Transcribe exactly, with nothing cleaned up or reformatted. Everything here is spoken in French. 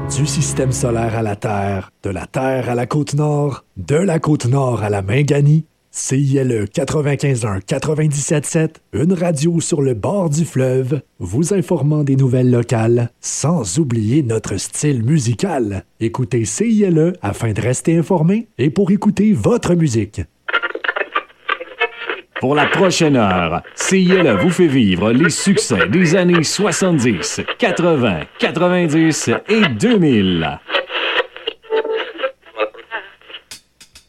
Du système solaire à la Terre, de la Terre à la Côte-Nord, de la Côte-Nord à la Minganie, C I L E quatre-vingt-quinze un quatre-vingt-dix-sept sept, une radio sur le bord du fleuve, vous informant des nouvelles locales, sans oublier notre style musical. Écoutez C I L E afin de rester informé et pour écouter votre musique. Pour la prochaine heure, C I L E vous fait vivre les succès des années soixante-dix, quatre-vingts, quatre-vingt-dix et deux mille.